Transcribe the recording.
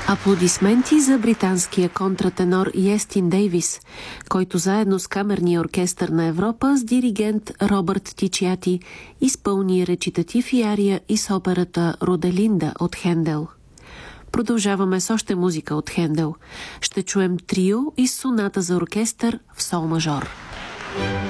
Аплодисменти за британския контратенор Йестин Дейвис, който заедно с Камерния оркестър на Европа с диригент Робърт Тичиати изпълни речитатив и ария из операта Роделинда от Хендел. Продължаваме с още музика от Хендел. Ще чуем трио и соната за оркестър в сол мажор.